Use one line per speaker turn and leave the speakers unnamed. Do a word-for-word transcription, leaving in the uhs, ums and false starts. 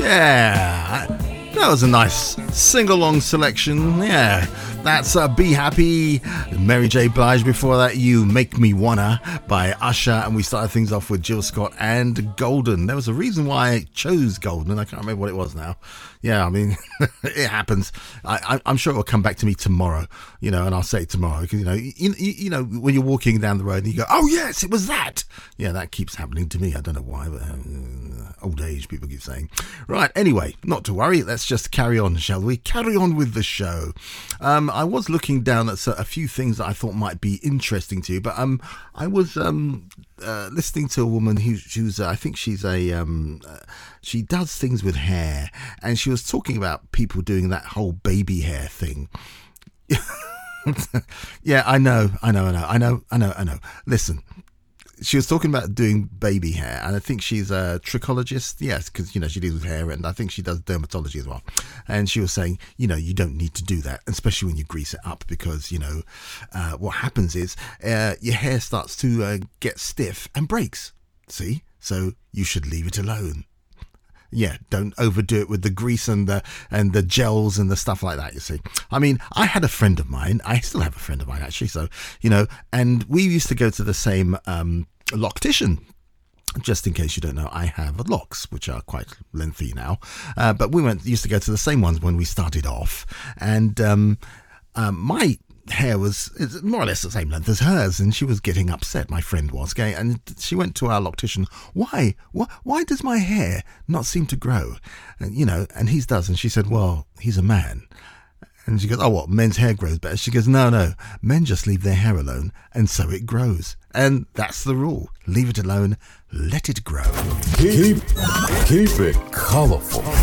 Yeah, that was a nice sing-along selection. Yeah, that's uh, Be Happy, Mary J. Blige. Before that, You Make Me Wanna by Usher. And we started things off with Jill Scott and Golden. There was a reason why I chose Golden. I can't remember what it was now. Yeah, I mean, it happens. I, I, I'm sure it will come back to me tomorrow, you know, and I'll say it tomorrow. Because, you know, you, you, you know, when you're walking down the road and you go, oh, yes, it was that. Yeah, that keeps happening to me. I don't know why, but uh, old age, people keep saying. Right, anyway, not to worry. Let's just carry on, shall we? Carry on with the show. Um, I was looking down at a few things that I thought might be interesting to you, but um, I was um, uh, listening to a woman who, who's, uh, I think she's a, um, uh, she does things with hair, and she was talking about people doing that whole baby hair thing. Yeah, I know, I know, I know, I know, I know, I know. Listen. She was talking about doing baby hair, and I think she's a trichologist. Yes, because, you know, she deals with hair, and I think she does dermatology as well. And she was saying, you know, you don't need to do that, especially when you grease it up, because, you know, uh, what happens is uh, your hair starts to uh, get stiff and breaks. See? So you should leave it alone. Yeah, don't overdo it with the grease and the and the gels and the stuff like that, you see. I mean, I had a friend of mine. I still have a friend of mine, actually. So, you know, and we used to go to the same um, loctician. Just in case you don't know, I have locks, which are quite lengthy now. Uh, but we went used to go to the same ones when we started off. And um, um, my hair was more or less the same length as hers, and she was getting upset, my friend was, okay, and she went to our loctician. Why? Why, why does my hair not seem to grow? And, you know, and his does. And she said, well, he's a man. And she goes, oh, what, men's hair grows better? She goes, no, no, men just leave their hair alone, and so it grows. And that's the rule. Leave it alone, let it grow.
Keep, keep it colorful.